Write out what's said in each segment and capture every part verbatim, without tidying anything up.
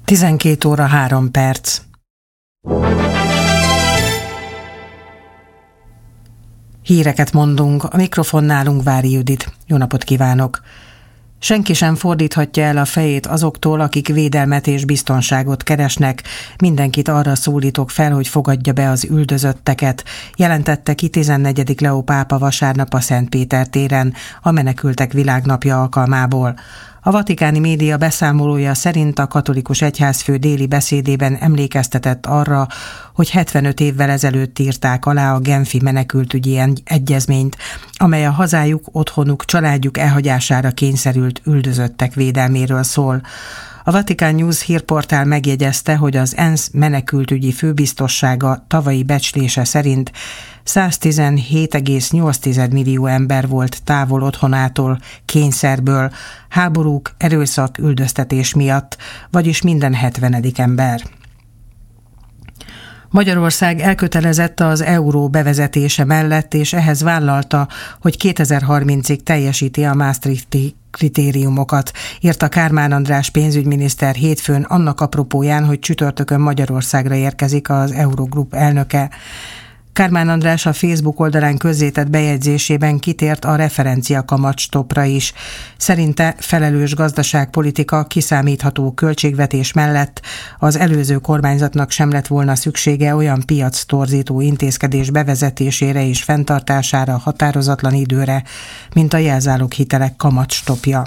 tizenkét óra három perc. Híreket mondunk, a mikrofonnál Ungvári Judit. Jó napot kívánok! Senki sem fordíthatja el a fejét azoktól, akik védelmet és biztonságot keresnek. Mindenkit arra szólítok fel, hogy fogadja be az üldözötteket, jelentette ki tizennegyedik Leó pápa vasárnap a Szentpéter téren, a Menekültek Világnapja alkalmából. A vatikáni média beszámolója szerint a katolikus egyházfő déli beszédében emlékeztetett arra, hogy hetvenöt évvel ezelőtt írták alá a Genfi menekültügyi egyezményt, amely a hazájuk, otthonuk, családjuk elhagyására kényszerült üldözöttek védelméről szól. A Vatican News hírportál megjegyezte, hogy az ENSZ menekültügyi főbiztossága tavalyi becslése szerint száztizenhét egész nyolc millió ember volt távol otthonától, kényszerből, háborúk, erőszak, üldöztetés miatt, vagyis minden hetvenedik ember. Magyarország elkötelezett az euró bevezetése mellett, és ehhez vállalta, hogy kétezer-harmincig teljesíti a Maastrichti kritériumokat, írta Kármán András pénzügyminiszter hétfőn annak apropóján, hogy csütörtökön Magyarországra érkezik az Eurogroup elnöke. Kármán András a Facebook oldalán közzétett bejegyzésében kitért a referencia kamatstopra is. Szerinte felelős gazdaságpolitika, kiszámítható költségvetés mellett az előző kormányzatnak sem lett volna szüksége olyan piac torzító intézkedés bevezetésére és fenntartására határozatlan időre, mint a jelzáloghitelek kamatstopja.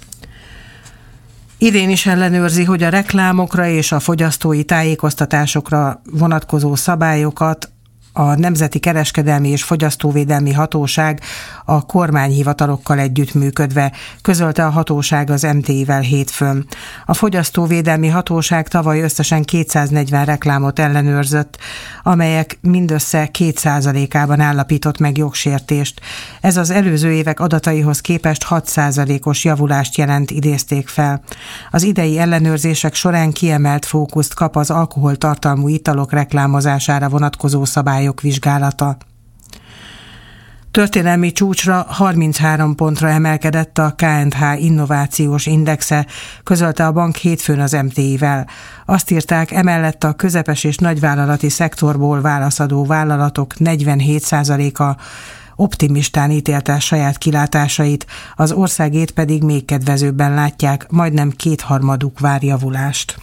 Idén is ellenőrzi, hogy a reklámokra és a fogyasztói tájékoztatásokra vonatkozó szabályokat a Nemzeti Kereskedelmi és Fogyasztóvédelmi Hatóság a kormányhivatalokkal együttműködve, közölte a hatóság az em té i-vel hétfőn. A Fogyasztóvédelmi Hatóság tavaly összesen kétszáznegyven reklámot ellenőrzött, amelyek mindössze két százalékában állapított meg jogsértést. Ez az előző évek adataihoz képest hat százalékos javulást jelent, idézték fel. Az idei ellenőrzések során kiemelt fókuszt kap az alkoholtartalmú italok reklámozására vonatkozó szabályok vizsgálata. Történelmi csúcsra harminchárom pontra emelkedett a ká és há innovációs indexe, közölte a bank hétfőn az em té i-vel. Azt írták, emellett a közepes és nagyvállalati szektorból válaszadó vállalatok negyvenhét százaléka optimistán ítélte saját kilátásait, az országét pedig még kedvezőbben látják, majdnem kétharmaduk vár javulást.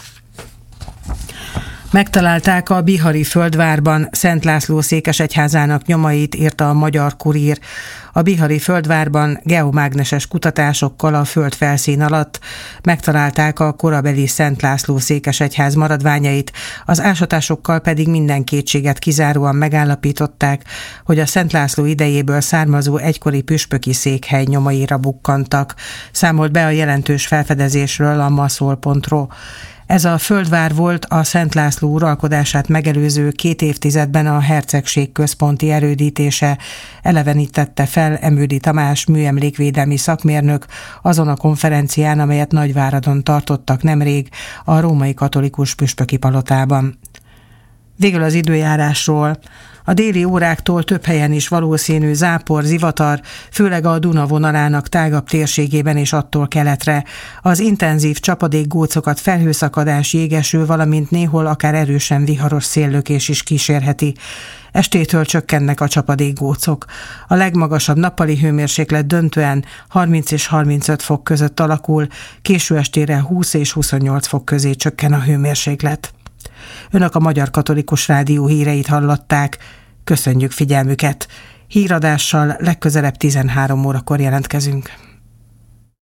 Megtalálták a bihari földvárban Szent László székesegyházának nyomait, írta a Magyar Kurír. A bihari földvárban geomágneses kutatásokkal a föld felszín alatt megtalálták a korabeli Szent László székesegyház maradványait, az ásatásokkal pedig minden kétséget kizáróan megállapították, hogy a Szent László idejéből származó egykori püspöki székhely nyomaira bukkantak, számolt be a jelentős felfedezésről a maszol pont ru. Ez a földvár volt a Szent László uralkodását megelőző két évtizedben a hercegség központi erődítése, elevenítette fel Emődi Tamás műemlékvédelmi szakmérnök azon a konferencián, amelyet Nagyváradon tartottak nemrég a római katolikus püspöki palotában. Végül az időjárásról. A déli óráktól több helyen is valószínű zápor, zivatar, főleg a Duna vonalának tágabb térségében és attól keletre. Az intenzív csapadékgócokat felhőszakadás, jégeső, valamint néhol akár erősen viharos széllökés is kísérheti. Estétől csökkennek a csapadékgócok. A legmagasabb nappali hőmérséklet döntően harminc és harmincöt fok között alakul, késő estére húsz és huszonnyolc fok közé csökken a hőmérséklet. Önök a Magyar Katolikus Rádió híreit hallották. Köszönjük figyelmüket! Híradással legközelebb tizenhárom órakor jelentkezünk.